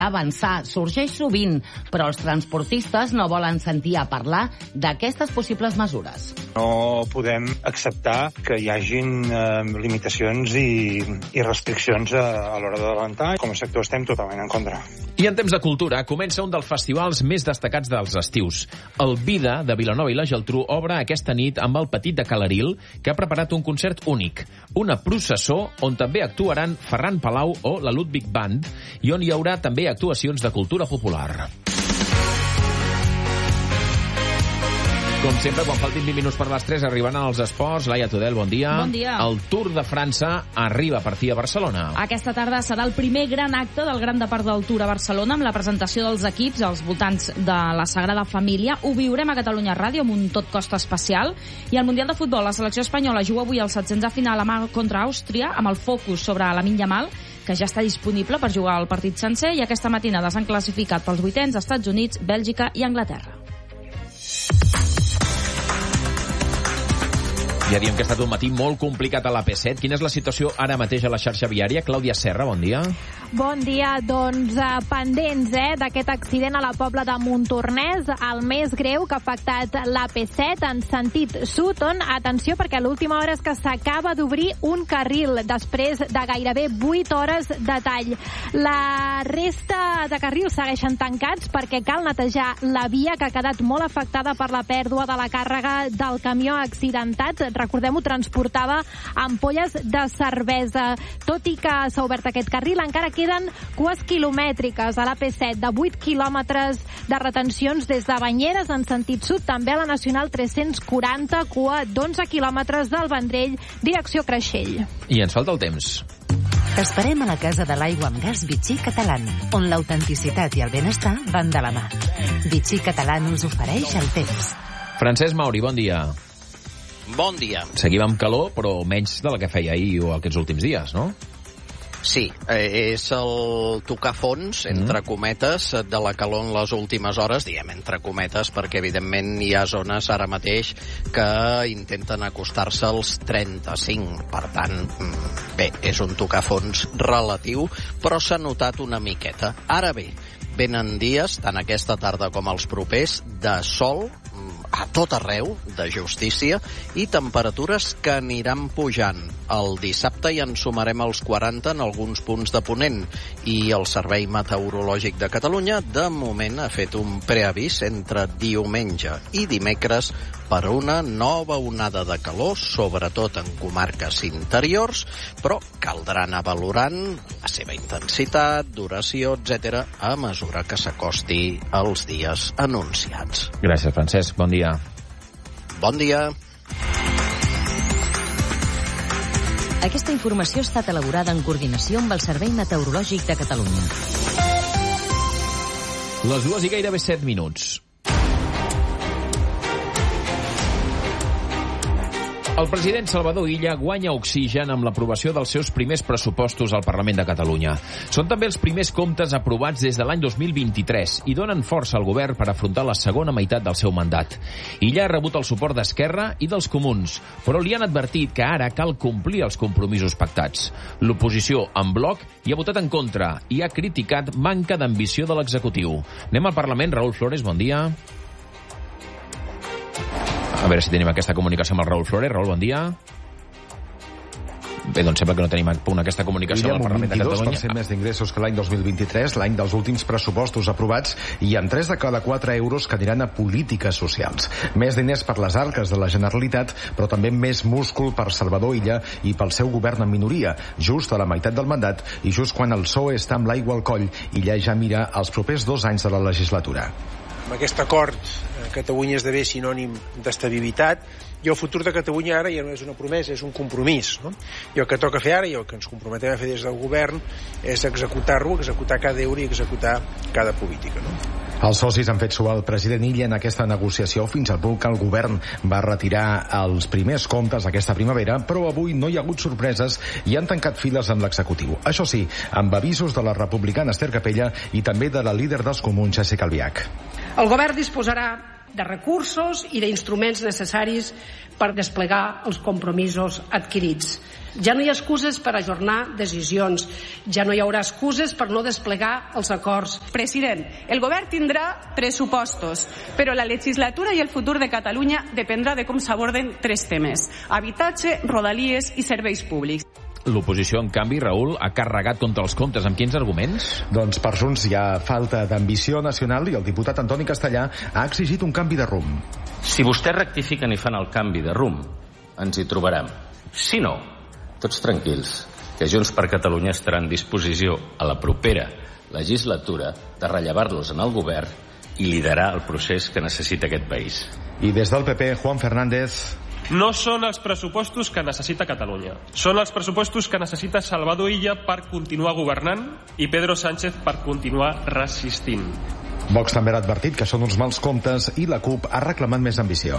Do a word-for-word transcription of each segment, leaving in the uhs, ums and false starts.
avançar sorgeix sovint, però els transportistes no volen sentir a parlar d'aquestes possibles mesures. No podem acceptar que hi hagin eh, limitacions i, i restriccions a, a l'hora d'adelantar. Com a sector estem totalment en contra. I en temps de cultura comença un dels festivals més destacats dels estius. El Vida de Vilanova i la Geltrú obre aquesta nit amb el Petit de Calaril, que ha preparat un concert únic, una processó on també actuaran Ferran Palau o la Ludwig Band i on hi haurà també actuacions de cultura popular. Com sempre, quan faltin vint minuts per les tres, arribaran els esports. Laia Tudel, bon dia. Bon dia. El Tour de França arriba per fi a Barcelona. Aquesta tarda serà el primer gran acte del Gran Depart del Tour a Barcelona, amb la presentació dels equips als voltants de la Sagrada Família. Ho viurem a Catalunya Ràdio amb un tot costa especial. I al Mundial de Futbol, la selecció espanyola juga avui als setzents de final contra Àustria, amb el focus sobre Lamine Yamal, que ja està disponible per jugar el partit sencer, i aquesta matinada s'han classificat pels vuitens Estats Units, Bèlgica i Anglaterra. Ja diem que ha estat un matí molt complicat a la P set. Quina és la situació ara mateix a la xarxa viària? Clàudia Serra, bon dia. Bon dia. Doncs uh, pendents eh, d'aquest accident a la Pobla de Montornès, el més greu que ha afectat la P set en sentit sud, on, atenció, perquè l'última hora és que s'acaba d'obrir un carril després de gairebé vuit hores de tall. La resta de carrils segueixen tancats perquè cal netejar la via, que ha quedat molt afectada per la pèrdua de la càrrega del camió accidentat. Recordem-ho, transportava ampolles de cervesa. Tot i que s'ha obert aquest carril, encara queden cues quilomètriques a la P set, de vuit quilòmetres de retencions des de Banyeres en sentit sud, també a la Nacional tres-cents quaranta, cua d'onze quilòmetres del Vendrell, direcció Creixell. I ens falta el temps. T'esperem a la Casa de l'Aigua amb Gas Vichy Catalán, on l'autenticitat i el benestar van de la mà. Vichy Catalán us ofereix el temps. Francesc Mauri, bon dia. Bon dia. Seguim amb calor, però menys de la que feia ahir o aquests últims dies, no? Sí, eh, és el tocar fons, entre cometes, de la calor en les últimes hores, diguem entre cometes, perquè evidentment hi ha zones ara mateix que intenten acostar-se als trenta-cinc. Per tant, bé, és un tocar fons relatiu, però s'ha notat una miqueta. Ara bé, venen dies, tant aquesta tarda com els propers, de sol a tot arreu, de justícia, i temperatures que aniran pujant. El dissabte ja en sumarem els quaranta en alguns punts de Ponent, i el Servei Meteorològic de Catalunya de moment ha fet un preavís entre diumenge i dimecres per una nova onada de calor, sobretot en comarques interiors, però caldrà anar valorant la seva intensitat, duració, etcètera, a mesura que s'acosti als dies anunciats. Gràcies, Francesc. Bon dia. Bon dia. Aquesta informació ha estat elaborada en coordinació amb el Servei Meteorològic de Catalunya. Les dues i gairebé set minuts. El president Salvador Illa guanya oxigen amb l'aprovació dels seus primers pressupostos al Parlament de Catalunya. Són també els primers comptes aprovats des de l'any dos mil vint-i-tres i donen força al govern per afrontar la segona meitat del seu mandat. Illa ha rebut el suport d'Esquerra i dels Comuns, però li han advertit que ara cal complir els compromisos pactats. L'oposició, en bloc, hi ha votat en contra i ha criticat manca d'ambició de l'executiu. Anem al Parlament. Raül Flores, bon dia. A veure si tenim aquesta comunicació amb el Raül Flores. Raül, bon dia. Bé, doncs sembla que no tenim a punt aquesta comunicació amb el Parlament de Catalunya. vint-i-dos per cent més d'ingressos que l'any dos mil vint-i-tres, l'any dels últims pressupostos aprovats, i amb tres de cada quatre euros que aniran a polítiques socials. Més diners per les arques de la Generalitat, però també més múscul per Salvador Illa i pel seu govern en minoria, just a la meitat del mandat i just quan el P S O E està amb l'aigua al coll. Illa ja mira els propers dos anys de la legislatura. Amb aquest acord, Catalunya esdevé sinònim d'estabilitat, i el futur de Catalunya ara ja no és una promesa, és un compromís, no? I el que toca fer ara, i el que ens comprometem a fer des del govern, és executar-lo, executar cada euro i executar cada política, no? Els socis han fet suar el president Illa en aquesta negociació fins al punt que el govern va retirar els primers comptes aquesta primavera, però avui no hi ha hagut sorpreses i han tancat files amb l'executiu. Això sí, amb avisos de la republicana Esther Capella i també de la líder dels Comuns, Jéssica Albiach. El govern disposarà de recursos i d'instruments necessaris per desplegar els compromisos adquirits. Ja no hi ha excuses per ajornar decisions, ja no hi haurà excuses per no desplegar els acords. President, el govern tindrà pressupostos, però la legislatura i el futur de Catalunya dependrà de com s'aborden tres temes: habitatge, rodalies i serveis públics. L'oposició, en canvi, Raül, ha carregat contra els comptes. Amb quins arguments? Doncs per Junts hi ha falta d'ambició nacional i el diputat Antoni Castellà ha exigit un canvi de rumb. Si vostès rectifiquen i fan el canvi de rumb, ens hi trobarem. Si no, tots tranquils, que Junts per Catalunya estarà en disposició a la propera legislatura de rellevar-los en el govern i liderar el procés que necessita aquest país. I des del P P, Juan Fernández... No són els pressupostos que necessita Catalunya. Són els pressupostos que necessita Salvador Illa per continuar governant i Pedro Sánchez per continuar resistint. Vox també ha advertit que són uns mals comptes i la CUP ha reclamat més ambició.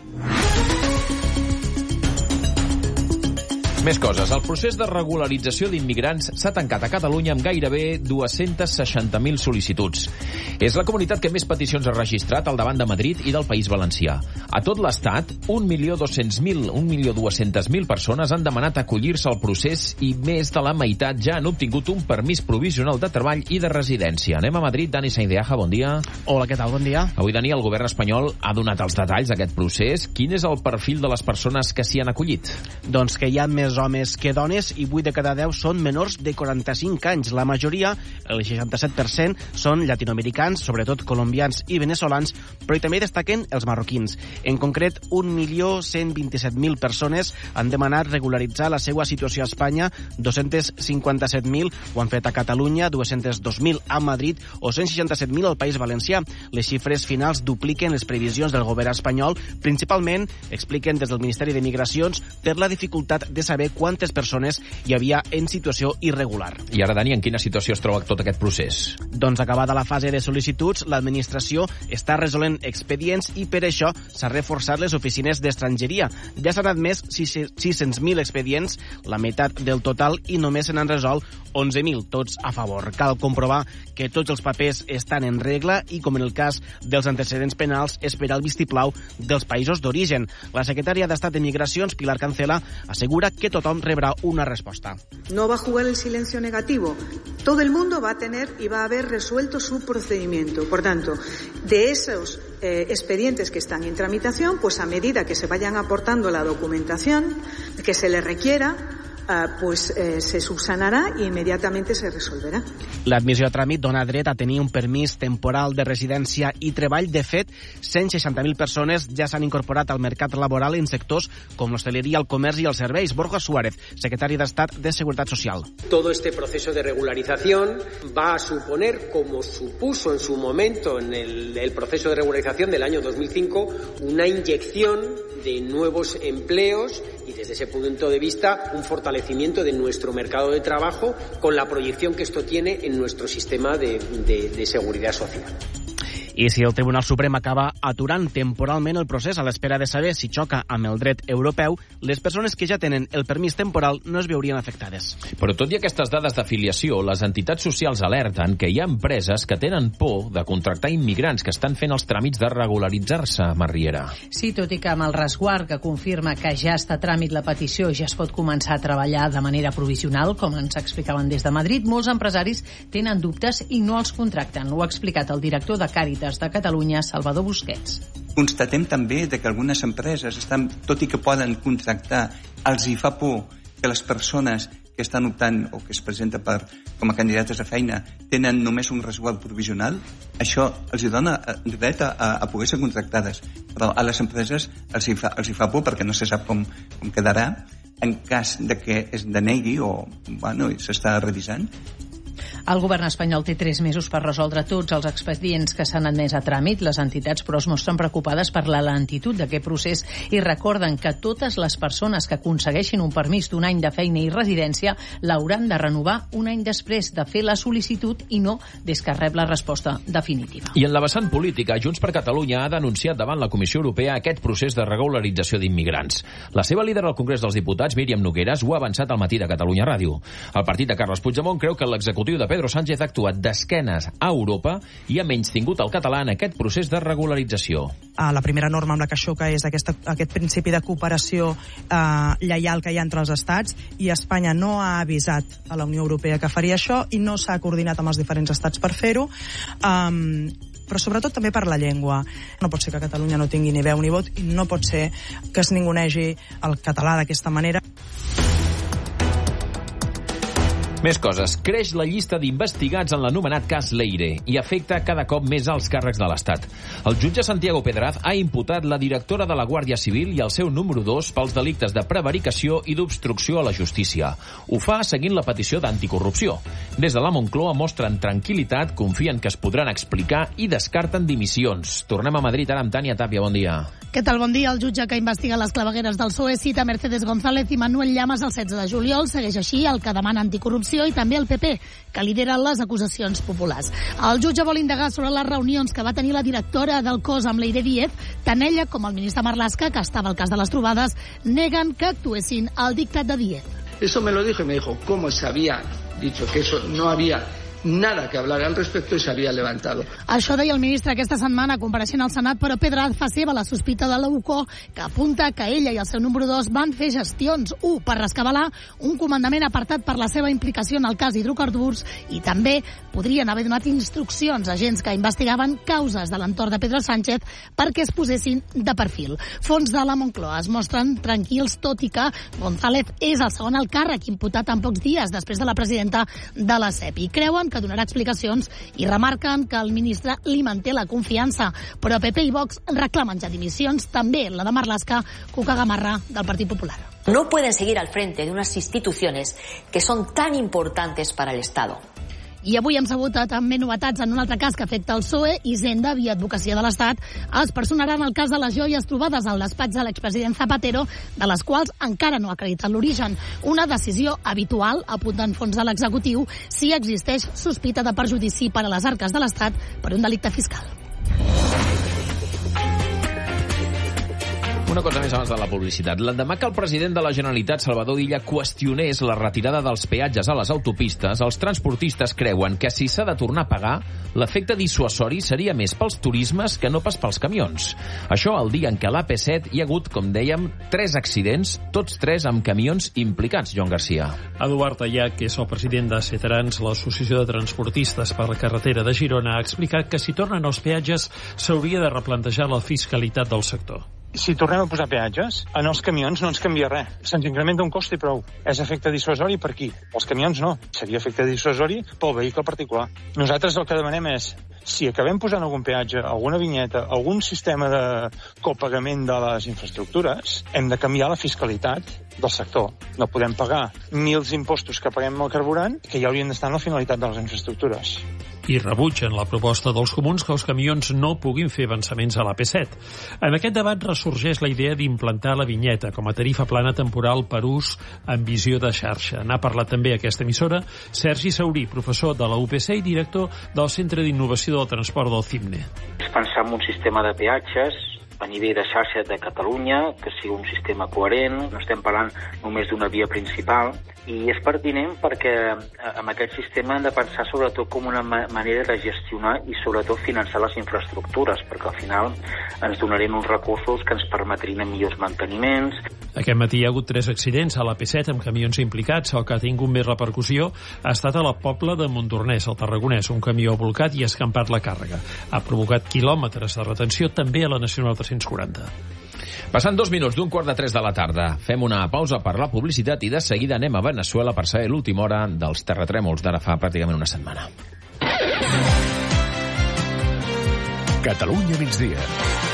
Més coses. El procés de regularització d'immigrants s'ha tancat a Catalunya amb gairebé dues-centes seixanta mil sol·licituds. És la comunitat que més peticions ha registrat al davant de Madrid i del País Valencià. A tot l'Estat, un milió dos-cents mil, un milió dues-centes mil persones han demanat acollir-se al procés i més de la meitat ja han obtingut un permís provisional de treball i de residència. Anem a Madrid. Dani Saindeaja, bon dia. Hola, què tal? Bon dia. Avui, Dani, el govern espanyol ha donat els detalls d'aquest procés. Quin és el perfil de les persones que s'hi han acollit? Doncs que hi ha més homes que dones i vuit de cada deu són menors de quaranta-cinc anys. La majoria, el seixanta-set per cent, són llatinoamericans, sobretot colombians i veneçolans, però també destaquen els marroquins. En concret, un milió cent vint-i-set mil persones han demanat regularitzar la seva situació a Espanya, dos-cents cinquanta-set mil ho han fet a Catalunya, dos-cents dos mil a Madrid o cent seixanta-set mil al País Valencià. Les xifres finals dupliquen les previsions del govern espanyol, principalment, expliquen des del Ministeri de Migracions, per la dificultat de saber quantes persones hi havia en situació irregular. I ara, Dani, en quina situació es troba tot aquest procés? Doncs acabada la fase de sol·licituds, l'administració està resolent expedients i per això s'ha reforçat les oficines d'estrangeria. Ja s'han admès sis-cents mil expedients, la meitat del total, i només se n'han resolt onze mil, tots a favor. Cal comprovar que tots els papers estan en regla i, com en el cas dels antecedents penals, esperar el vistiplau dels països d'origen. La secretària d'Estat de Migracions, Pilar Cancela, assegura que tothom rebrà una respuesta. No va a jugar el silencio negativo. Todo el mundo va a tener y va a haber resuelto su procedimiento. Por tanto, de esos eh, expedientes que están en tramitación, pues a medida que se vayan aportando la documentación que se le requiera, Uh, pues eh, se subsanará y inmediatamente se resolverá. L'admissió a tràmit dona dret a tenir un permís temporal de residència i treball. De fet, cent seixanta mil persones ja s'han incorporat al mercat laboral en sectors com l'hostaleria, el comerç i els serveis. Borja Suárez, secretari d'Estat de Seguretat Social. Todo este proceso de regularización va a suponer, como supuso en su momento en el, el proceso de regularización del año dos mil cinco, una inyección de nuevos empleos y desde ese punto de vista un fortalecimiento de nuestro mercado de trabajo con la proyección que esto tiene en nuestro sistema de, de, de seguridad social. I si el Tribunal Suprem acaba aturant temporalment el procés a l'espera de saber si xoca amb el dret europeu, les persones que ja tenen el permís temporal no es veurien afectades. Però tot i aquestes dades d'afiliació, les entitats socials alerten que hi ha empreses que tenen por de contractar immigrants que estan fent els tràmits de regularitzar-se, Marriera. Sí, tot i que amb el resguard que confirma que ja està a tràmit la petició i ja es pot començar a treballar de manera provisional, com ens explicaven des de Madrid, molts empresaris tenen dubtes i no els contracten. Ho ha explicat el director de Càritas de Catalunya, Salvador Busquets. Constatem també de que algunes empreses, estan, tot i que poden contractar, els hi fa por que les persones que estan optant o que es presenten per, com a candidates a feina tenen només un resguard provisional. Això els hi dona dret a, a poder ser contractades. Però a les empreses els hi fa, els hi fa por perquè no se sap com, com quedarà en cas de que es denegui o bueno, s'està revisant. El govern espanyol té tres mesos per resoldre tots els expedients que s'han admès a tràmit. Les entitats, però, es mostren preocupades per la lentitud d'aquest procés i recorden que totes les persones que aconsegueixin un permís d'un any de feina i residència l'hauran de renovar un any després de fer la sol·licitud i no des que rep la resposta definitiva. I en la vessant política, Junts per Catalunya ha denunciat davant la Comissió Europea aquest procés de regularització d'immigrants. La seva líder al Congrés dels Diputats, Míriam Nogueras, ho ha avançat al matí de Catalunya Ràdio. El partit de Carles Puigdemont creu que l'executiu de Pedro Sánchez ha actuat d'esquenes a Europa i ha menystingut el català en aquest procés de regularització. La primera norma amb la que xoca és aquesta, aquest principi de cooperació eh, lleial que hi ha entre els estats, i Espanya no ha avisat a la Unió Europea que faria això i no s'ha coordinat amb els diferents estats per fer-ho. Um, però sobretot també per la llengua. No pot ser que Catalunya no tingui ni veu ni vot i no pot ser que es ningunegi el català d'aquesta manera. Més coses. Creix la llista d'investigats en l'anomenat cas Leire i afecta cada cop més als càrrecs de l'Estat. El jutge Santiago Pedraz ha imputat la directora de la Guàrdia Civil i el seu número dos pels delictes de prevaricació i d'obstrucció a la justícia. Ho fa seguint la petició d'anticorrupció. Des de la Moncloa mostren tranquil·litat, confien que es podran explicar i descarten dimissions. Tornem a Madrid ara amb Tània Tàpia. Bon dia. Què tal? Bon dia. El jutge que investiga les clavegueres del P S O E cita Mercedes González i Manuel Llamas el setze de juliol. Segueix així el que demana anticorrupció i també el P P, que lidera les acusacions populars. El jutge vol indagar sobre les reunions que va tenir la directora del cos amb Leire Díez. Tant ella com el ministre Marlaska, que estava al cas de les trobades, neguen que actuessin al dictat de Díez. Eso me lo dijo y me dijo cómo se había dicho que eso no había nada que hablar al respecto y se había levantado. Això deia el ministre aquesta setmana compareixent al Senat, però Pedraz fa seva la sospita de la U C O, que apunta que ella i el seu número dos van fer gestions, un per rescabalar un comandament apartat per la seva implicació en el cas hidrocarburs, i també podrien haver donat instruccions a agents que investigaven causes de l'entorn de Pedro Sánchez perquè es posessin de perfil. Fons de la Moncloa es mostren tranquils, tot i que González és el segon al càrrec imputat en pocs dies després de la presidenta de la C E P i creuen que que donarà explicacions i remarquen que el ministre li manté la confiança. Però P P i Vox reclamen ja dimissions, també la de Marlaska, Cuca Gamarra, del Partit Popular. No pueden seguir al frente de unas instituciones que son tan importantes para el Estado. I avui hem sabut també novetats en un altre cas que afecta el P S O E. Hisenda, via Advocacia de l'Estat, es personarà en el cas de les joies trobades al despatx de l'expresident Zapatero, de les quals encara no ha acreditat l'origen. Una decisió habitual, apunten fons de l'executiu, si existeix sospita de perjudici per a les arques de l'Estat per un delicte fiscal. Una cosa més abans de la publicitat. L'endemà que el president de la Generalitat, Salvador Illa, qüestionés la retirada dels peatges a les autopistes, els transportistes creuen que si s'ha de tornar a pagar, l'efecte dissuasori seria més pels turismes que no pas pels camions. Això el dia en què a l'A P set hi ha hagut, com dèiem, tres accidents, tots tres amb camions implicats, Joan Garcia. Eduard Allà, que és el president de Ceterans, l'Associació de Transportistes per la Carretera de Girona, ha explicat que si tornen els peatges s'hauria de replantejar la fiscalitat del sector. Si tornem a posar peatges, en els camions no ens canvia res. Se'ns incrementa un cost i prou. És efecte dissuasori per qui? Els camions no. Seria efecte dissuasori pel vehicle particular. Nosaltres el que demanem és, si acabem posant algun peatge, alguna vinyeta, algun sistema de copagament de les infraestructures, hem de canviar la fiscalitat del sector. No podem pagar ni els impostos que paguem al carburant, que ja haurien d'estar en la finalitat de les infraestructures. I rebutgen la proposta dels comuns que els camions no puguin fer avançaments a l'A P set. En aquest debat ressorgeix la idea d'implantar la vinyeta com a tarifa plana temporal per ús en visió de xarxa. N'ha parlat també a aquesta emissora Sergi Saurí, professor de la U P C i director del Centre d'Innovació del Transport del CIMNE. És pensar en un sistema de peatges a nivell de xarxa de Catalunya, que sigui un sistema coherent, no estem parlant només d'una via principal, i és pertinent perquè amb aquest sistema hem de pensar sobretot com una ma- manera de gestionar i sobretot finançar les infraestructures, perquè al final ens donarien uns recursos que ens permetrien millors manteniments. Aquest matí hi ha hagut tres accidents a l'A P set amb camions implicats. El que ha tingut més repercussió ha estat a la Pobla de Montornès, al Tarragonès. Un camió ha volcat i ha escampat la càrrega. Ha provocat quilòmetres de retenció també a la Nacional tres-cents quaranta. Passant dos minuts d'un quart de tres de la tarda. Fem una pausa per la publicitat i de seguida anem a Veneçuela per saber l'última hora dels terratrèmols d'ara fa pràcticament una setmana. Catalunya migdia.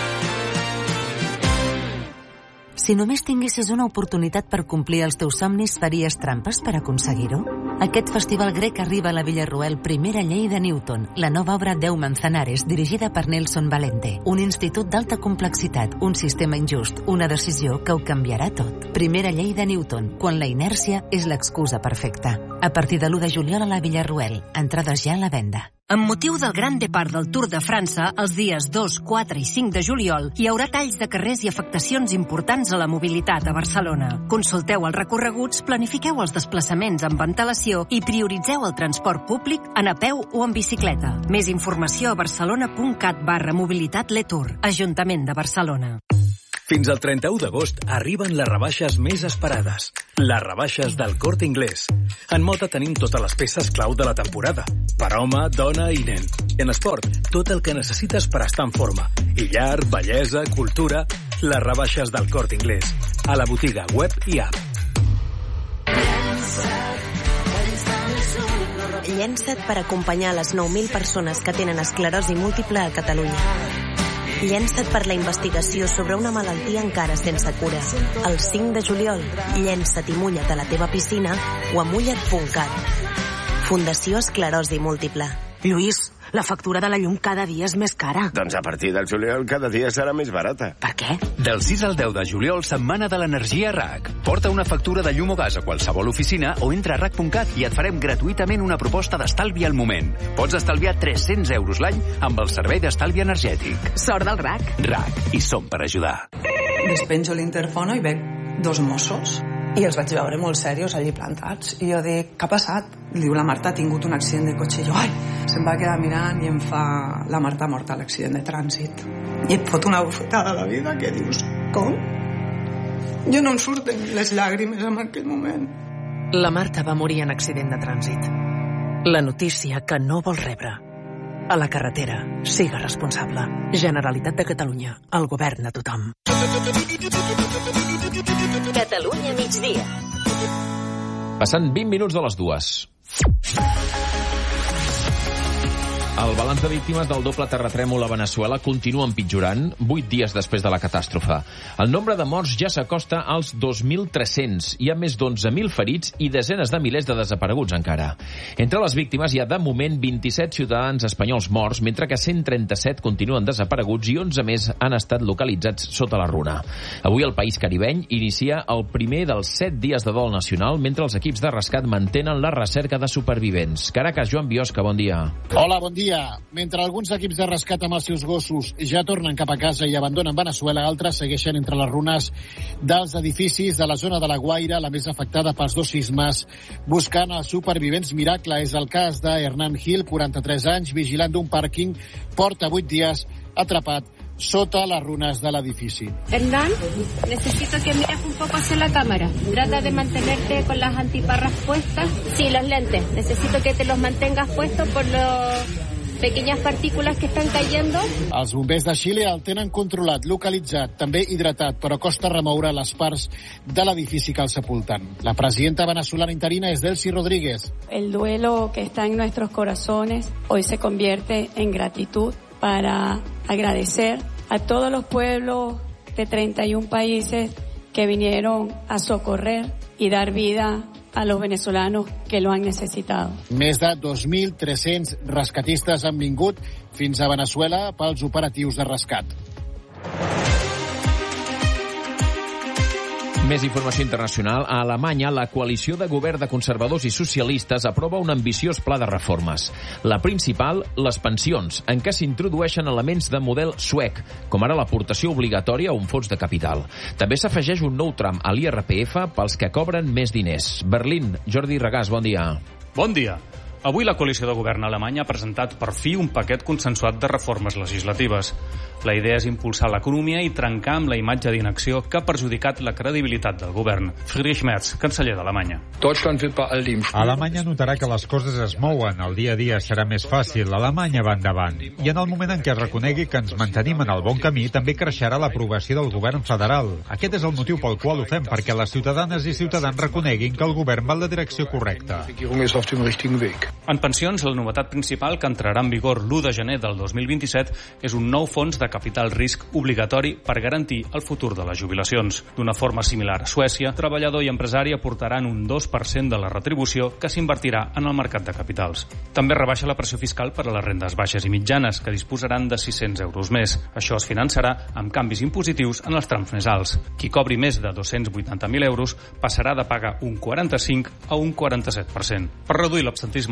Si només tinguessis una oportunitat per complir els teus somnis, faries trampes per aconseguir-ho? Aquest festival grec arriba a la Villarroel Primera Llei de Newton, la nova obra Deu Manzanares, dirigida per Nelson Valente. Un institut d'alta complexitat, un sistema injust, una decisió que ho canviarà tot. Primera Llei de Newton, quan la inèrcia és l'excusa perfecta. A partir de l'u de juliol a la Villarroel, entrades ja a la venda. Amb motiu del Gran Depart del Tour de França, els dies dos, quatre i cinc de juliol, hi haurà talls de carrers i afectacions importants a la mobilitat a Barcelona. Consulteu els recorreguts, planifiqueu els desplaçaments amb antelació i prioritzeu el transport públic en a peu o en bicicleta. Més informació a barcelona.cat barra mobilitat Letour, Ajuntament de Barcelona. Fins al trenta-u d'agost arriben les rebaixes més esperades. Les rebaixes del Corte Inglés. En moda tenim totes les peces clau de la temporada. Per home, dona i nen. I en esport, tot el que necessites per estar en forma. I llar, bellesa, cultura... Les rebaixes del Corte Inglés. A la botiga web i app. Llença't per acompanyar les nou mil persones que tenen esclerosi múltiple a Catalunya. Llença't per la investigació sobre una malaltia encara sense cura. El cinc de juliol, llença't i mulla't a la teva piscina o a mulla't punt cat. Fundació Esclerosi Múltiple. Lluís, la factura de la llum cada dia és més cara. Doncs a partir del juliol cada dia serà més barata. Per què? Del sis al deu de juliol, setmana de l'energia R A C. Porta una factura de llum o gas a qualsevol oficina o entra a R A C punt cat i et farem gratuïtament una proposta d'estalvi al moment. Pots estalviar tres-cents euros l'any amb el servei d'estalvi energètic. Sort del R A C. R A C. I som per ajudar. Despenjo l'interfono i veig dos Mossos i els vaig veure molt serios allí plantats. I jo dic, què ha passat? Diu, la Marta ha tingut un accident de cotxe. I jo, ai, se'm va quedar mirant i em fa... La Marta ha mort a l'accident de trànsit. I et fot una bufetada a la vida que dius, com? Jo no em surten les llàgrimes en aquell moment. La Marta va morir en accident de trànsit. La notícia que no vols rebre. A la carretera, siga responsable. Generalitat de Catalunya, el govern de tothom. Catalunya migdia. Passant vint minuts de les dues. El balanç de víctimes del doble terratrèmol a Veneçuela continua empitjorant vuit dies després de la catàstrofe. El nombre de morts ja s'acosta als dos mil tres-cents. Hi ha més d'onze mil ferits i desenes de milers de desapareguts encara. Entre les víctimes hi ha de moment vint-i-set ciutadans espanyols morts, mentre que cent trenta-set continuen desapareguts i onze més han estat localitzats sota la runa. Avui el país caribeny inicia el primer dels set dies de dol nacional, mentre els equips de rescat mantenen la recerca de supervivents. Caracas, Joan Biosca, bon dia. Hola, bon dia. Mentre alguns equips de rescat amb els seus gossos ja tornen cap a casa i abandonen Veneçuela, altres segueixen entre les runes dels edificis de la zona de la Guaira, la més afectada pels dos sismes, buscant els supervivents miracle. És el cas de Hernán Gil, quaranta-tres anys, vigilant d'un pàrquing, porta vuit dies atrapat sota les runes de l'edifici. Hernán, necesito que mires un poco hacia la cámara. Trata de mantenerte con las antiparras puestas. Sí, los lentes. Necesito que te los mantengas puestos por los pequeñas partículas que estan cayendo. Els bombers de Xile el tenen controlat, localitzat, també hidratat, però costa remoure les parts de l'edifici que el sepulten. La presidenta venezolana interina és Delcy Rodríguez. El duelo que está en nuestros corazones hoy se convierte en gratitud para agradecer a todos los pueblos de treinta y un países que vinieron a socorrer y dar vida a los venezolanos que lo han necesitado. Més de dos mil tres-cents rescatistes han vingut fins a Veneçuela pels operatius de rescat. Més informació internacional. A Alemanya, la coalició de govern de conservadors i socialistes aprova un ambiciós pla de reformes. La principal, les pensions, en què s'introdueixen elements de model suec, com ara l'aportació obligatòria a un fons de capital. També s'afegeix un nou tram a l'I R P F pels que cobren més diners. Berlín, Jordi Regàs, bon dia. Bon dia. Avui la coalició de govern alemanya ha presentat per fi un paquet consensuat de reformes legislatives. La idea és impulsar l'economia i trencar amb la imatge d'inacció que ha perjudicat la credibilitat del govern. Friedrich Merz, canceller d'Alemanya. Alemanya notarà que les coses es mouen, el dia a dia serà més fàcil, Alemanya va endavant. I en el moment en què es reconegui que ens mantenim en el bon camí, també creixerà l'aprovació del govern federal. Aquest és el motiu pel qual ho fem, perquè les ciutadanes i ciutadans reconeguin que el govern va en la direcció correcta. En pensions, la novetat principal que entrarà en vigor l'u de gener del dos mil vint-i-set és un nou fons de capital risc obligatori per garantir el futur de les jubilacions. D'una forma similar a Suècia, treballador i empresari aportaran un dos per cent de la retribució que s'invertirà en el mercat de capitals. També rebaixa la pressió fiscal per a les rendes baixes i mitjanes, que disposaran de sis-cents euros més. Això es finançarà amb canvis impositius en els trams més alts. Qui cobri més de dos-cents vuitanta mil euros passarà de pagar un quaranta-cinc a un quaranta-set per cent. Per reduir l'absentisme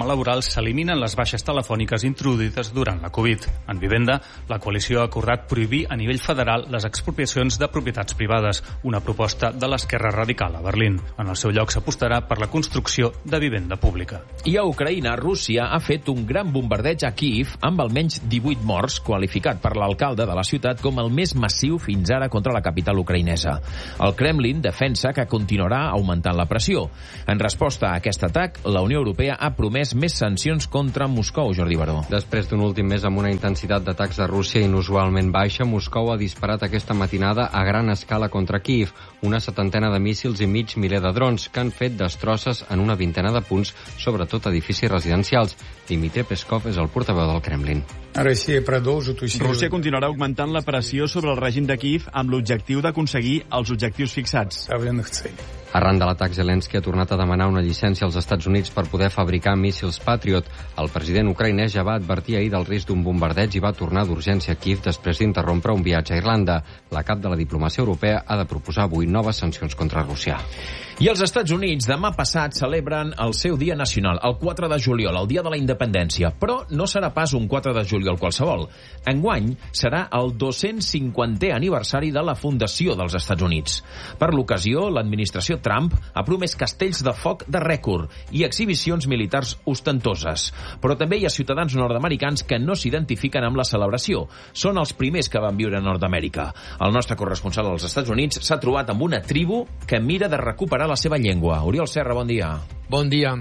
laboral s'eliminen les baixes telefòniques introduïdes durant la Covid. En vivenda, la coalició ha acordat prohibir a nivell federal les expropiacions de propietats privades, una proposta de l'Esquerra Radical a Berlín. En el seu lloc s'apostarà per la construcció de vivenda pública. I a Ucraïna, Rússia ha fet un gran bombardeig a Kíiv amb almenys divuit morts, qualificat per l'alcalde de la ciutat com el més massiu fins ara contra la capital ucraïnesa. El Kremlin defensa que continuarà augmentant la pressió. En resposta a aquest atac, la Unió Europea ha promès més sancions contra Moscou, Jordi Baró. Després d'un últim mes amb una intensitat d'atacs de Rússia inusualment baixa, Moscou ha disparat aquesta matinada a gran escala contra Kíiv, una setantena de míssils i mig miler de drons que han fet destrosses en una vintena de punts, sobretot edificis residencials. Dmitry Peskov és el portaveu del Kremlin. Rússia continuarà augmentant la pressió sobre el règim de Kíiv amb l'objectiu d'aconseguir els objectius fixats. Arran de l'atac, Zelensky ha tornat a demanar una llicència als Estats Units per poder fabricar míssils Patriot. El president ucraïnès ja va advertir ahir del risc d'un bombardeig i va tornar d'urgència a Kíiv després d'interrompre un viatge a Irlanda. La cap de la diplomàcia europea ha de proposar avui noves sancions contra Rússia. I els Estats Units demà passat celebren el seu dia nacional, el quatre de juliol, el dia de la independència. Però no serà pas un quatre de juliol qualsevol. Enguany serà el dos-cents cinquantè aniversari de la fundació dels Estats Units. Per l'ocasió, l'administració Trump ha promès castells de foc de rècord i exhibicions militars ostentoses. Però també hi ha ciutadans nord-americans que no s'identifiquen amb la celebració. Són els primers que van viure a Nord-Amèrica. El nostre corresponsal als Estats Units s'ha trobat amb una tribu que mira de recuperar la seva llengua. Oriol Serra, bon dia. Bon dia.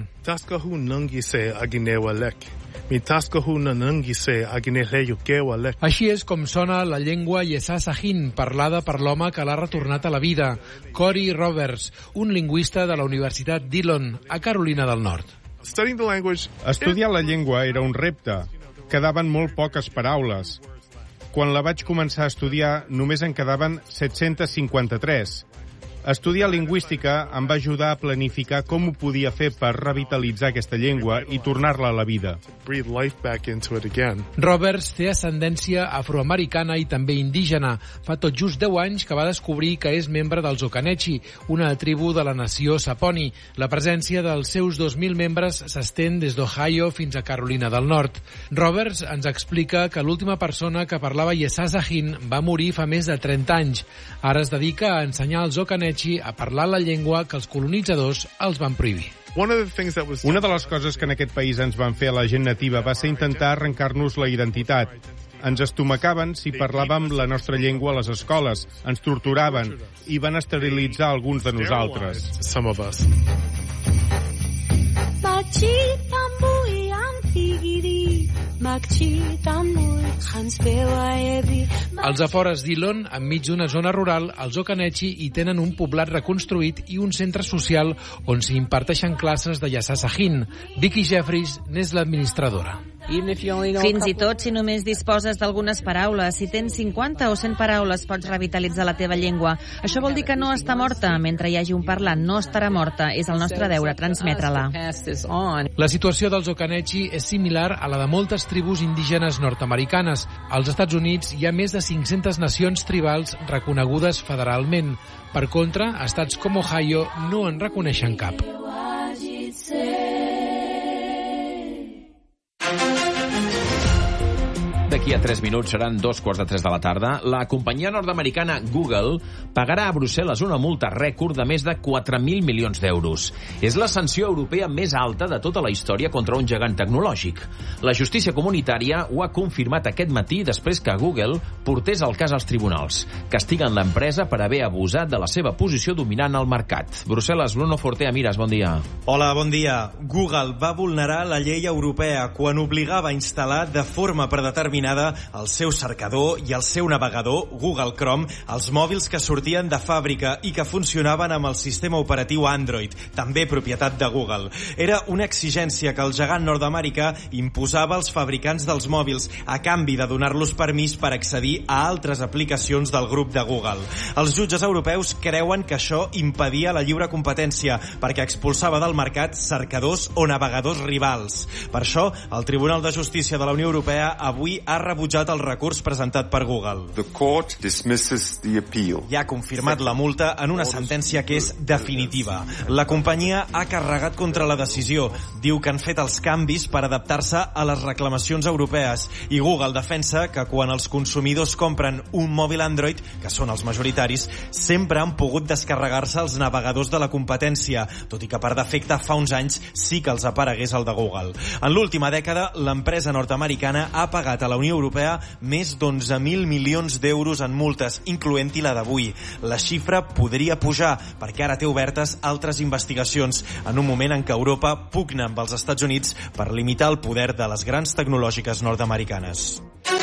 Així és com sona la llengua Yesasahin, parlada per l'home que l'ha retornat a la vida, Corey Roberts, un lingüista de la Universitat Dillon, a Carolina del Nord. Estudiar la llengua era un repte. Quedaven molt poques paraules. Quan la vaig començar a estudiar, només en quedaven set-cents cinquanta-tres. Estudiar lingüística em va ajudar a planificar com ho podia fer per revitalitzar aquesta llengua i tornar-la a la vida. Roberts té ascendència afroamericana i també indígena. Fa tot just deu anys que va descobrir que és membre dels Occanechi, una tribu de la nació Saponi. La presència dels seus dos mil membres s'estén des d'Ohio fins a Carolina del Nord. Roberts ens explica que l'última persona que parlava Yesasahin va morir fa més de trenta anys. Ara es dedica a ensenyar als Occanechi a parlar la llengua que els colonitzadors els van prohibir. Una de les coses que en aquest país ens van fer a la gent nativa va ser intentar arrencar-nos la identitat. Ens estomacaven si parlàvem la nostra llengua a les escoles, ens torturaven i van esterilitzar alguns de nosaltres. Als afores d'Ilon, enmig d'una zona rural, els Occanechi hi tenen un poblat reconstruït i un centre social on s'hi imparteixen classes de Yesasahin. Vicky Jeffries n'és l'administradora. Fins i tot si només disposes d'algunes paraules, si tens cinquanta o cent paraules pots revitalitzar la teva llengua. Això vol dir que no està morta. Mentre hi hagi un parlant no estarà morta. És el nostre deure transmetre-la. La situació dels Occanechi és similar a la de moltes tribus indígenes nord-americanes. Als Estats Units hi ha més de cinc-centes nacions tribals reconegudes federalment. Per contra, estats com Ohio no en reconeixen cap. D'aquí a tres minuts seran dos quarts de tres de la tarda. La companyia nord-americana Google pagarà a Brussel·les una multa rècord de més de quatre mil milions d'euros. És la sanció europea més alta de tota la història contra un gegant tecnològic. La justícia comunitària ho ha confirmat aquest matí després que Google portés el cas als tribunals. Castiguen l'empresa per haver abusat de la seva posició dominant al mercat. Brussel·les, Bruno Fortea Miras, bon dia. Hola, bon dia. Google va vulnerar la llei europea quan obligava a instal·lar de forma predeterminada el seu cercador i el seu navegador Google Chrome als mòbils que sortien de fàbrica i que funcionaven amb el sistema operatiu Android, també propietat de Google. Era una exigència que el gegant nord-americà imposava als fabricants dels mòbils a canvi de donar-los permís per accedir a altres aplicacions del grup de Google. Els jutges europeus creuen que això impedia la lliure competència perquè expulsava del mercat cercadors o navegadors rivals. Per això, el Tribunal de Justícia de la Unió Europea avui ha rebutjat el recurs presentat per Google. The court dismisses the appeal. I ha confirmat la multa en una sentència que és definitiva. La companyia ha carregat contra la decisió. Diu que han fet els canvis per adaptar-se a les reclamacions europees i Google defensa que quan els consumidors compren un mòbil Android, que són els majoritaris, sempre han pogut descarregar-se els navegadors de la competència, tot i que per defecte fa uns anys sí que els aparegués el de Google. En l'última dècada, l'empresa nord-americana ha pagat a la Unió Europea més d'onze mil milions d'euros en multes, incloent-hi la d'avui. La xifra podria pujar perquè ara té obertes altres investigacions en un moment en què Europa pugna amb els Estats Units per limitar el poder de les grans tecnològiques nord-americanes.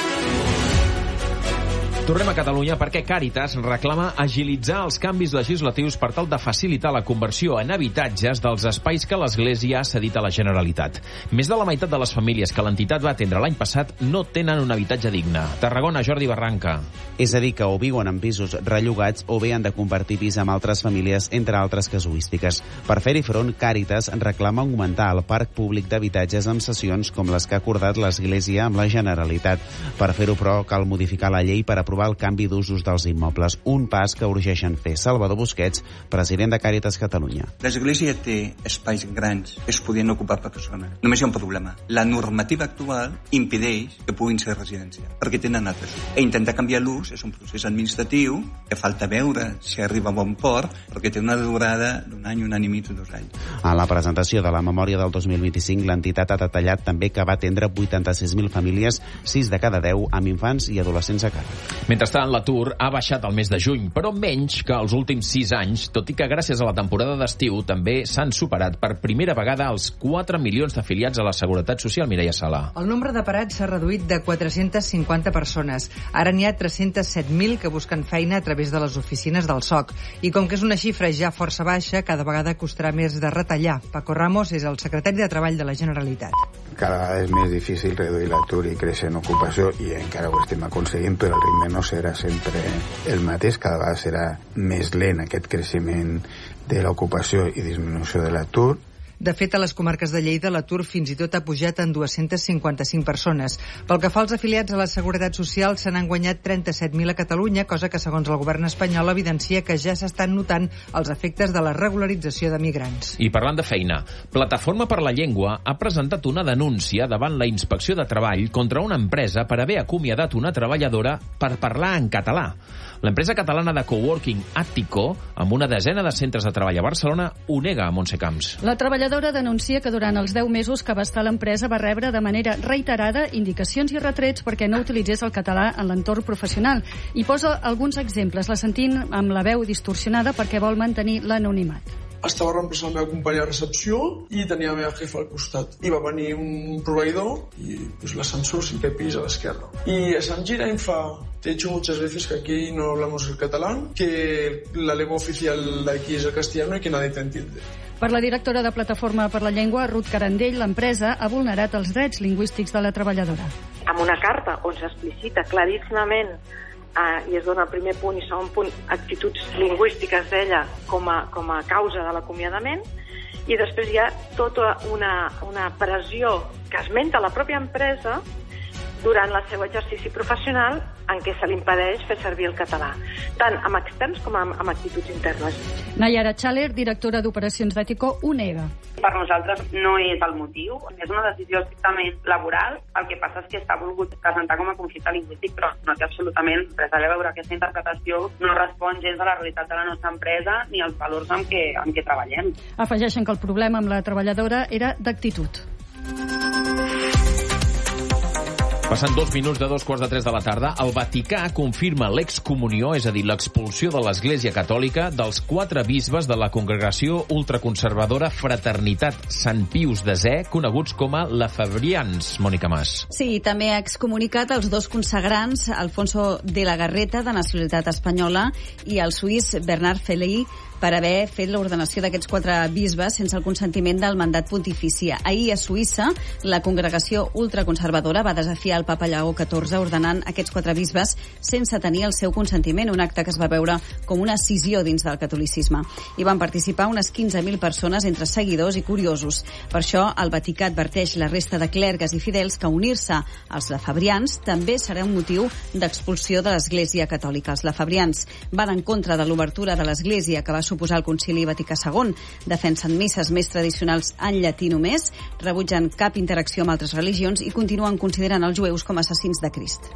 Tornem a Catalunya perquè Càritas reclama agilitzar els canvis legislatius per tal de facilitar la conversió en habitatges dels espais que l'Església ha cedit a la Generalitat. Més de la meitat de les famílies que l'entitat va atendre l'any passat no tenen un habitatge digne. Tarragona, Jordi Barranca. És a dir, que o viuen en pisos rellogats o bé han de compartir pis amb altres famílies, entre altres casuístiques. Per fer-hi front, Càritas reclama augmentar el parc públic d'habitatges amb cessions com les que ha acordat l'Església amb la Generalitat. Per fer-ho, però, cal modificar la llei per aprovar el canvi d'usos dels immobles, un pas que urgeixen fer. Salvador Busquets, president de Càritas Catalunya. L'Església té espais grans que es podien ocupar per persones. Només hi ha un problema. La normativa actual impedeix que puguin ser residència, perquè tenen altres usos. E intentar canviar l'ús és un procés administratiu que falta veure si arriba a bon port, perquè té una durada d'un any, un any i mig o dos anys. A la presentació de la memòria del dos mil vint-i-cinc, l'entitat ha detallat també que va atendre vuitanta-sis mil famílies, sis de cada deu amb infants i adolescents a càrrec. Mentrestant, l'atur ha baixat el mes de juny, però menys que els últims sis anys, tot i que gràcies a la temporada d'estiu també s'han superat per primera vegada els quatre milions d'afiliats a la Seguretat Social. Mireia Sala. El nombre de parats s'ha reduït de quatre-centes cinquanta persones. Ara n'hi ha tres-cents set mil que busquen feina a través de les oficines del S O C. I com que és una xifra ja força baixa, cada vegada costarà més de retallar. Paco Ramos és el secretari de Treball de la Generalitat. Cada vegada és més difícil reduir l'atur i créixer en ocupació i encara ho estem aconseguint, però el ritme no serà sempre el mateix, cada vegada serà més lent aquest creixement de l'ocupació i disminució de l'atur. De fet, a les comarques de Lleida l'atur fins i tot ha pujat en dues-centes cinquanta-cinc persones. Pel que fa als afiliats a la Seguretat Social, se n'han guanyat trenta-set mil a Catalunya, cosa que, segons el govern espanyol, evidencia que ja s'estan notant els efectes de la regularització de migrants. I parlant de feina, Plataforma per la Llengua ha presentat una denúncia davant la Inspecció de Treball contra una empresa per haver acomiadat una treballadora per parlar en català. L'empresa catalana de coworking Attico, amb una desena de centres de treball a Barcelona, ho nega a Montse Camps. La treballadora denuncia que durant els deu mesos que va estar a l'empresa va rebre de manera reiterada indicacions i retrets perquè no utilitzés el català en l'entorn professional. I posa alguns exemples, la sentint amb la veu distorsionada perquè vol mantenir l'anonimat. Estava reemplaçant la meva companya de recepció i tenia la meva jefa al costat. I va venir un proveïdor i pues, l'ascensor cinquè pis a l'esquerra. I se'n gira i em fa: te he dicho muchas veces que aquí no hablamos el catalán, que la lengua oficial de aquí es el castellano y que nadie te entiende. Per la directora de Plataforma per la Llengua, Ruth Carandell, l'empresa ha vulnerat els drets lingüístics de la treballadora. Amb una carta on s'explicita claríssimament Uh, i es dona el primer punt i segon punt actituds lingüístiques d'ella com a, com a causa de l'acomiadament, i després hi ha tota una, una pressió que esmenta la pròpia empresa durant el seu exercici professional en què se li impedeix fer servir el català, tant amb externs com amb, amb actituds internes. Nayara Chaler, directora d'Operacions d'Ètico, ho nega. Per nosaltres no és el motiu, és una decisió estrictament laboral, el que passa és que està volgut presentar com a conflicte lingüístic, però no té absolutament res a veure. Aquesta interpretació no respon gens a la realitat de la nostra empresa ni als valors amb què, amb què treballem. Afegeixen que el problema amb la treballadora era d'actitud. Passant dos minuts de dos quarts de tres de la tarda, el Vaticà confirma l'excomunió, és a dir, l'expulsió de l'Església Catòlica dels quatre bisbes de la congregació ultraconservadora Fraternitat Sant Pius desè, coneguts com a lafebrians. Mònica Mas. Sí, també ha excomunicat els dos consagrants, Alfonso de la Garreta, de nacionalitat espanyola, i el suís Bernard Feley, per haver fet l'ordenació d'aquests quatre bisbes sense el consentiment del mandat pontifici. Ahir a Suïssa, la congregació ultraconservadora va desafiar el papa Lleó catorze ordenant aquests quatre bisbes sense tenir el seu consentiment, un acte que es va veure com una escissió dins del catolicisme. Hi van participar unes quinze mil persones entre seguidors i curiosos. Per això, el Vaticà adverteix la resta de clergues i fidels que unir-se als lafabrians també serà un motiu d'expulsió de l'Església Catòlica. Els lafabrians van en contra de l'obertura de l'Església que va suposar el Concili Vaticà segon. Defensen misses més tradicionals en llatí només, rebutgen cap interacció amb altres religions i continuen considerant els jueus com a assassins de Crist.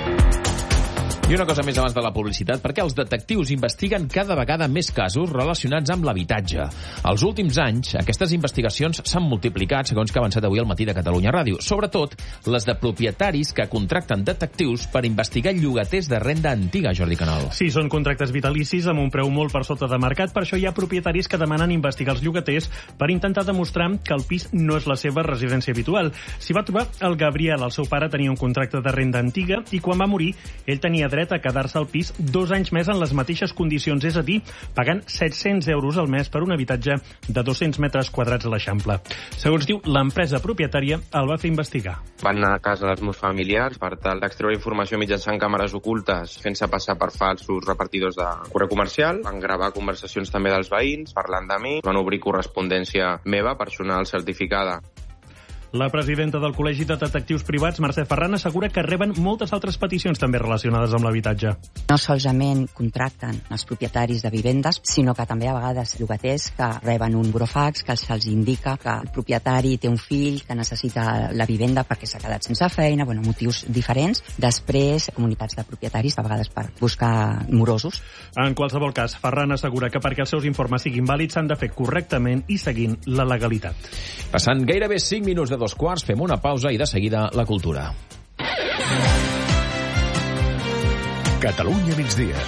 I una cosa més abans de la publicitat, perquè els detectius investiguen cada vegada més casos relacionats amb l'habitatge. Els últims anys, aquestes investigacions s'han multiplicat, segons que ha avançat avui al Matí de Catalunya Ràdio. Sobretot, les de propietaris que contracten detectius per investigar llogaters de renda antiga, Jordi Canal. Sí, són contractes vitalicis amb un preu molt per sota de mercat. Per això hi ha propietaris que demanen investigar els llogaters per intentar demostrar que el pis no és la seva residència habitual. S'hi va trobar el Gabriel. El seu pare tenia un contracte de renda antiga i quan va morir, ell tenia dret a quedar-se al pis dos anys més en les mateixes condicions, és a dir, pagant set-cents euros al mes per un habitatge de dos-cents metres quadrats a l'Eixample. Segons diu, l'empresa propietària el va fer investigar. Van anar a casa dels meus familiars per tal d'extreure informació mitjançant càmeres ocultes, fent-se passar per falsos repartidors de correu comercial. Van gravar conversacions també dels veïns, parlant de mi. Van obrir correspondència meva, personal certificada. La presidenta del Col·legi de Detectius Privats, Mercè Ferran, assegura que reben moltes altres peticions també relacionades amb l'habitatge. No solament contracten els propietaris de vivendes, sinó que també a vegades llogaters que reben un burofax que se'ls indica que el propietari té un fill que necessita la vivenda perquè s'ha quedat sense feina, bueno, motius diferents. Després, comunitats de propietaris, a vegades per buscar morosos. En qualsevol cas, Ferran assegura que perquè els seus informes siguin vàlids s'han de fer correctament i seguint la legalitat. Passant gairebé cinc minuts de dos quarts, fem una pausa i de seguida la cultura. Catalunya migdia.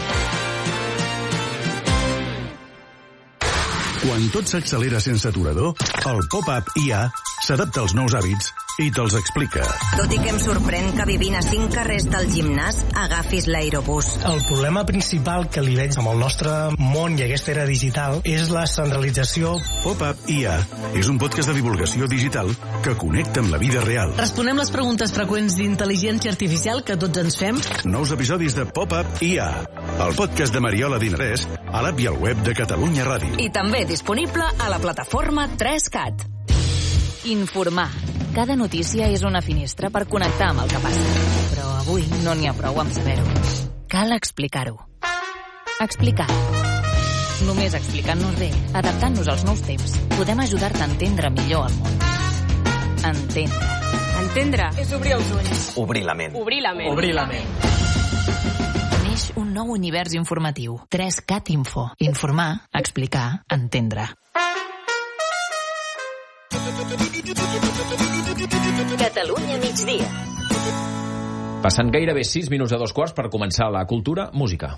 Quan tot s'accelera sense aturador, el pop-up I A s'adapta als nous hàbits i te'ls explica. Tot i que em sorprèn que vivint a cinc carrers del gimnàs agafis l'aerobús. El problema principal que li veig amb el nostre món i aquesta era digital és la centralització. Pop-up I A és un podcast de divulgació digital que connecta amb la vida real. Responem les preguntes freqüents d'intel·ligència artificial que tots ens fem. Nous episodis de Pop-up I A, el podcast de Mariola Dinarès, a l'app i al web de Catalunya Ràdio. I també disponible a la plataforma tres cat. Informar. Cada notícia és una finestra per connectar amb el que passa. Però avui no n'hi ha prou amb saber-ho. Cal explicar-ho. Explicar. Només explicant-nos bé, adaptant-nos als nous temps, podem ajudar-te a entendre millor el món. Entendre. Entendre és obrir els ulls. Obrir la ment. Obrir la ment. Obrir la ment. Neix un nou univers informatiu. tres cat Info. Informar, explicar, entendre. Catalunya migdia. Passant gairebé sis minuts de dos quarts per començar la cultura, música.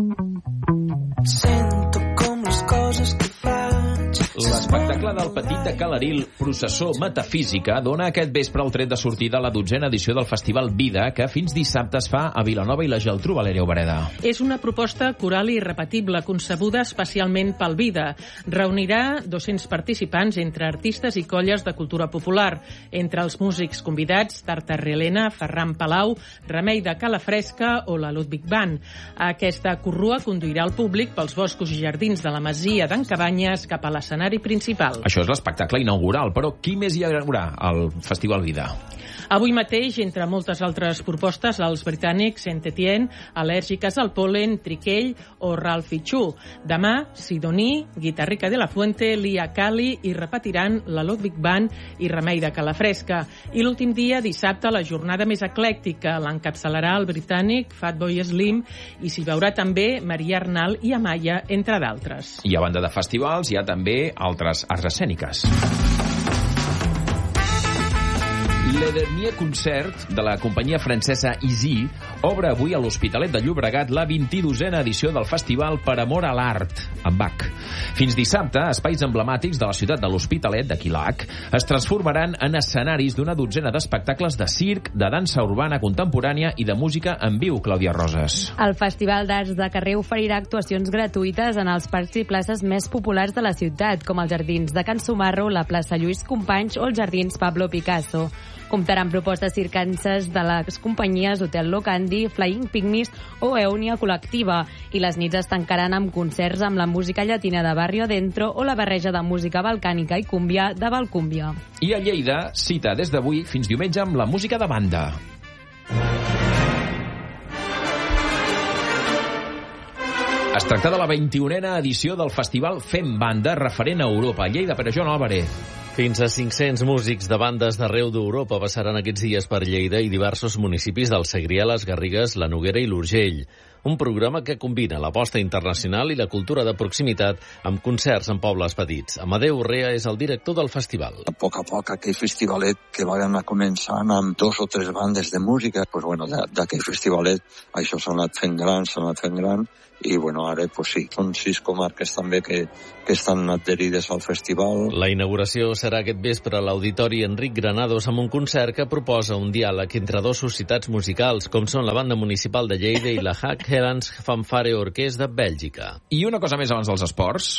Sento com les coses que faig. L'espectacle del Petit de Calaril, Processó Metafísica, dona aquest vespre el tret de sortida a la dotzena edició del Festival Vida, que fins dissabte es fa a Vilanova i la Geltrú, Valèria Obereda. És una proposta coral i irrepetible, concebuda especialment pel Vida. Reunirà dos-cents participants entre artistes i colles de cultura popular. Entre els músics convidats, Tarta Relena, Ferran Palau, Remei de Calafresca o la Ludwig Band. Aquesta corrua conduirà el públic pels boscos i jardins de la Masia d'en Cabanyes cap a l'escenari principal. Això és l'espectacle inaugural, però qui més hi haurà al Festival Vida? Avui mateix, entre moltes altres propostes, els britànics Saint Etienne, Al·lèrgiques al Polen, Triquell o Ralph Fichu. Demà, Sidoní, Guitarrica de la Fuente, Lia Cali i repetiran la Ludwig Band i Remei de Calafresca. I l'últim dia, dissabte, la jornada més eclèctica l'encapçalarà el britànic Fatboy Slim i s'hi veurà també Maria Arnal i Amaya, entre d'altres. I a banda de festivals, hi ha també altres arts escèniques. Le Dernier Concert de la companyia francesa Easy obre avui a l'Hospitalet de Llobregat la vint-i-dosena edició del festival Per amor a l'art, amb Bach. Fins dissabte, espais emblemàtics de la ciutat de l'Hospitalet, de Quilac, es transformaran en escenaris d'una dotzena d'espectacles de circ, de dansa urbana contemporània i de música en viu, Clàudia Roses. El Festival d'Arts de Carrer oferirà actuacions gratuïtes en els parcs i places més populars de la ciutat, com els jardins de Can Sumarro, la plaça Lluís Companys o els jardins Pablo Picasso. Comptarà amb propostes circenses de les companyies Hotel Locandi, Flying Pygmies o Eonia Col·lectiva, i les nits es tancaran amb concerts amb la música llatina de Barrio Adentro o la barreja de música balcànica i cúmbia de Valcúmbia. I a Lleida, cita des d'avui fins diumenge amb la música de banda. Es tracta de la vint-i-unena edició del festival Fem Banda, referent a Europa. Lleida, per a Joan Álvarez. Fins a cinc-cents músics de bandes d'arreu d'Europa passaran aquests dies per Lleida i diversos municipis del Segrià, les Garrigues, la Noguera i l'Urgell. Un programa que combina l'aposta internacional i la cultura de proximitat amb concerts en pobles petits. Amadeu Urrea és el director del festival. A poc a poc, aquell festivalet que va anar començant amb dos o tres bandes de música, pues bueno, d'aquell festivalet això s'ha anat fent gran, s'ha anat fent gran, i bueno, ara pues sí, són sis comarques també que, que estan adherides al festival. La inauguració serà aquest vespre a l'Auditori Enric Granados amb un concert que proposa un diàleg entre dos societats musicals, com són la Banda Municipal de Lleida i la Hack Helens Fanfare Orquest de Bèlgica. I una cosa més abans dels esports.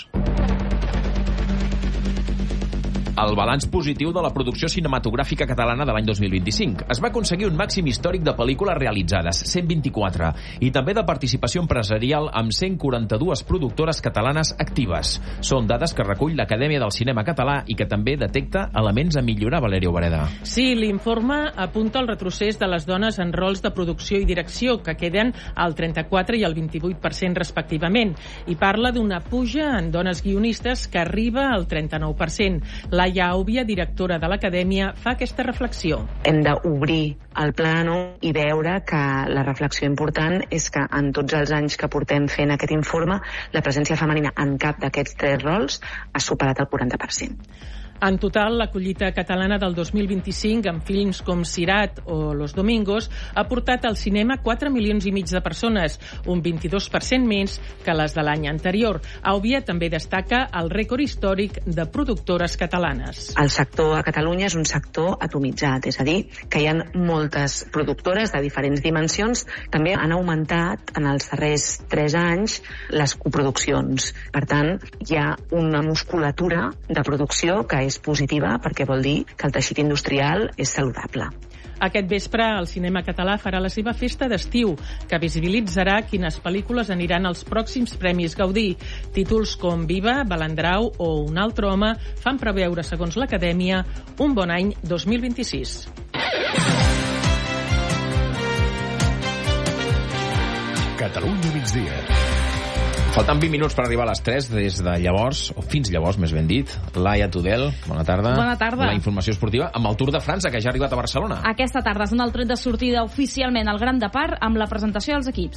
El balanç positiu de la producció cinematogràfica catalana de l'any dos mil vint-i-cinc. Es va aconseguir un màxim històric de pel·lícules realitzades, cent vint-i-quatre, i també de participació empresarial amb cent quaranta-dues productores catalanes actives. Són dades que recull l'Acadèmia del Cinema Català i que també detecta elements a millorar, Valeria Obreda. Sí, l'informe apunta el retrocés de les dones en rols de producció i direcció, que queden al trenta-quatre i al vint-i-vuit per cent respectivament, i parla d'una puja en dones guionistes que arriba al trenta-nou per cent. Laia Àubia, directora de l'Acadèmia, fa aquesta reflexió. Hem d'obrir el plano i veure que la reflexió important és que en tots els anys que portem fent aquest informe, la presència femenina en cap d'aquests tres rols ha superat el quaranta per cent. En total, la collita catalana del dos mil vint-i-cinc, amb films com Sirat o Los Domingos, ha portat al cinema quatre milions i mig de persones, un vint-i-dos per cent menys que les de l'any anterior. Àubia també destaca el rècord històric de productores catalanes. El sector a Catalunya és un sector atomitzat, és a dir, que hi ha moltes productores de diferents dimensions. També han augmentat en els darrers tres anys les coproduccions. Per tant, hi ha una musculatura de producció que és positiva, perquè vol dir que el teixit industrial és saludable. Aquest vespre el cinema català farà la seva festa d'estiu, que visibilitzarà quines pel·lícules aniran als pròxims Premis Gaudí. Títols com Viva, Balandrau o Un altre home fan preveure, segons l'Acadèmia, un bon any dos mil vint-i-sis. Catalunya migdia. Falten vint minuts per arribar a les tres, des de llavors, o fins llavors, més ben dit. Laia Tudel, bona tarda. Bona tarda. La informació esportiva amb el Tour de França, que ja ha arribat a Barcelona. Aquesta tarda és un altre de sortida oficialment al Gran Depart amb la presentació dels equips.